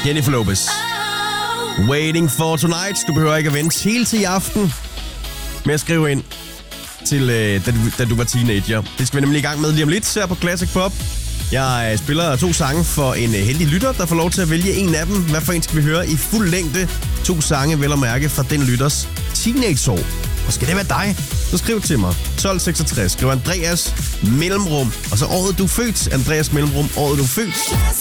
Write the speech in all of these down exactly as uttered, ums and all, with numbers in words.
Jennifer Lopez. Waiting for tonight. Du behøver ikke at vente helt til i aften med at skrive ind til, øh, da, du, da du var teenager. Det skal vi nemlig i gang med lige om lidt her på Classic Pop. Jeg øh, spiller to sange for en øh, heldig lytter, der får lov til at vælge en af dem. Hvad for en skal vi høre i fuld længde? To sange, vel at mærke, fra den lytters teenageår. Og skal det være dig? Så skriv til mig. tolv seksogtres. Skriv Andreas Mellemrum. Og så året du er født. Andreas Mellemrum. Året du er født.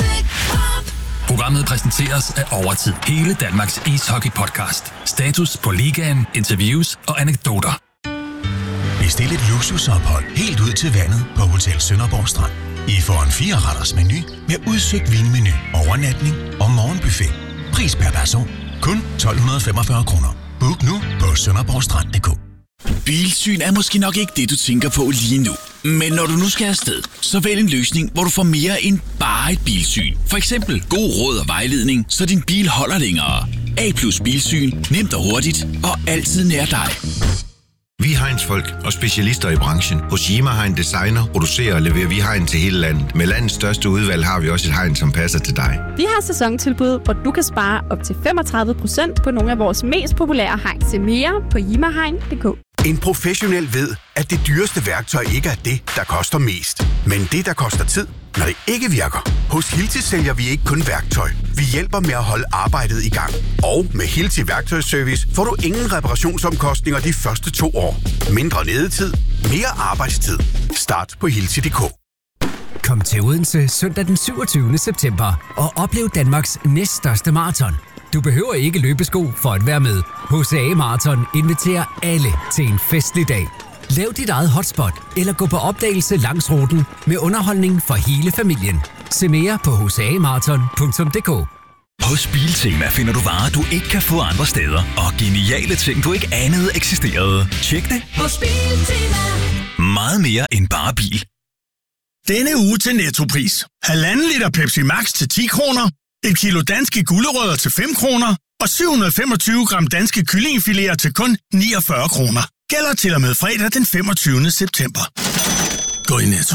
Programmet præsenteres af Overtid. Hele Danmarks ishockey-podcast. Status på ligaen, interviews og anekdoter. Bestil et luksusophold helt ud til vandet på Hotel Sønderborg Strand. I får en fire-retters menu med udsøgt vinmenu, overnatning og morgenbuffet. Pris per person. Kun tolv femogfyrre kroner. Book nu på sønderborgstrand punktum d k. Bilsyn er måske nok ikke det, du tænker på lige nu. Men når du nu skal afsted, så vælg en løsning, hvor du får mere end bare et bilsyn. For eksempel god råd og vejledning, så din bil holder længere. A plus Bilsyn. Nemt og hurtigt. Og altid nær dig. Vi er Heinz-folk og specialister i branchen. Hos Yima Hein Designer producerer og leverer vi hegn til hele landet. Med landets største udvalg har vi også et hegn, som passer til dig. Vi har sæsontilbud, hvor du kan spare op til femogtredive procent på nogle af vores mest populære hegn. Se mere på yima hein punktum d k. En professionel ved, at det dyreste værktøj ikke er det, der koster mest, men det, der koster tid, når det ikke virker. Hos Hilti sælger vi ikke kun værktøj. Vi hjælper med at holde arbejdet i gang. Og med Hilti Værktøjsservice får du ingen reparationsomkostninger de første to år. Mindre ledetid, mere arbejdstid. Start på hilti punktum d k. Kom til Odense søndag den syvogtyvende september og oplev Danmarks næststørste maraton. Du behøver ikke løbesko for at være med. H C A Marathon inviterer alle til en festlig dag. Lav dit eget hotspot eller gå på opdagelse langs ruten med underholdning for hele familien. Se mere på h c a marathon punktum d k. Hos Biltema finder du varer, du ikke kan få andre steder. Og geniale ting, du ikke anede eksisterede. Tjek det hos Biltema. Meget mere end bare bil. Denne uge til Nettopris. Halvanden liter Pepsi Max til ti kroner. Et kilo danske gulerødder til fem kroner. Og syv hundrede og femogtyve gram danske kyllingefiléer til kun niogfyrre kroner. Gælder til og med fredag den femogtyvende september. Gå i Netto.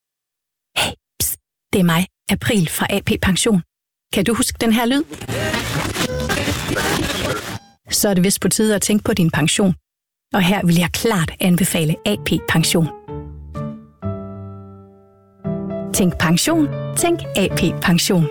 Hey, pst, det er mig, April fra A P Pension. Kan du huske den her lyd? Så er det vist på tide at tænke på din pension. Og her vil jeg klart anbefale A P Pension. Tænk pension. Tænk A P Pension.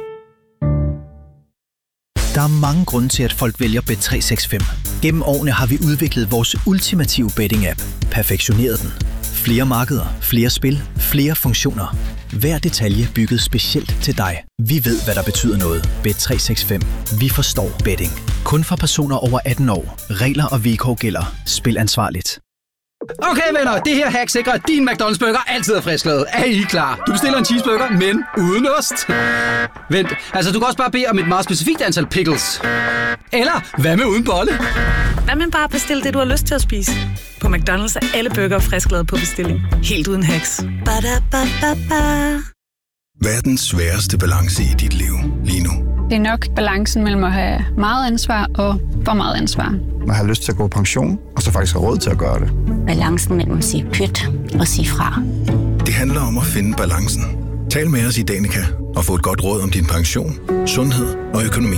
Der er mange grunde til, at folk vælger Bet tre seks fem. Gennem årene har vi udviklet vores ultimative betting-app. Perfektioneret den. Flere markeder, flere spil, flere funktioner. Hver detalje bygget specielt til dig. Vi ved, hvad der betyder noget. Bet tre seks fem. Vi forstår betting. Kun for personer over atten år. Regler og vilkår gælder. Spil ansvarligt. Okay venner, det her hack sikrer, at din McDonald's burger altid er frisklavet. Er I klar? Du bestiller en cheeseburger, men uden ost. Vent, altså du kan også bare bede om et meget specifikt antal pickles. Eller hvad med uden bolle? Hvad med bare bestille det, du har lyst til at spise? På McDonald's er alle burger frisklavet på bestilling. Helt uden hacks. Ba-da-ba-ba-ba. Hvad er den sværeste balance i dit liv lige nu? Det er nok balancen mellem at have meget ansvar og for meget ansvar. Man har lyst til at gå på pension, og så faktisk have råd til at gøre det. Balancen mellem at sige pyt og sige fra. Det handler om at finde balancen. Tal med os i Danica og få et godt råd om din pension, sundhed og økonomi.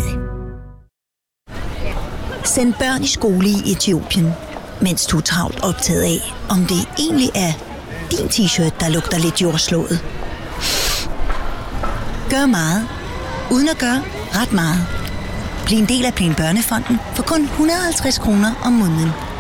Send børn i skole i Etiopien, mens du er travlt optaget af, om det egentlig er din t-shirt, der lugter lidt jordslået. Gør meget, uden at gøre ret meget. Bliv en del af Plan Børnefonden for kun et hundrede og halvtreds kroner om måneden.